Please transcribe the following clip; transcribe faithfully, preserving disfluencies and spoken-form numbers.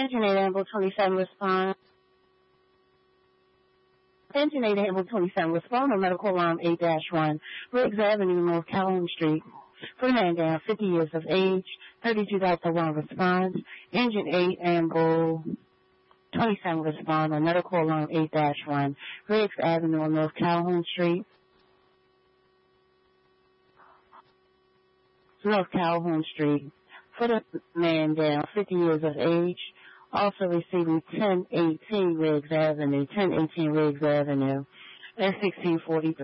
Engine eight, Amble twenty-seven, respond. Engine eight, Amble twenty-seven, respond on medical alarm eight dash one, Riggs Avenue, North Calhoun Street. For man down, fifty years of age, thirty-two thousand one responds. Engine eight, Amble twenty-seven, respond on medical alarm eight dash one, Riggs Avenue, North Calhoun Street. North Calhoun Street. For the man down, fifty years of age, also receiving ten eighteen Riggs Avenue, ten eighteen Riggs Avenue, and sixteen forty-three.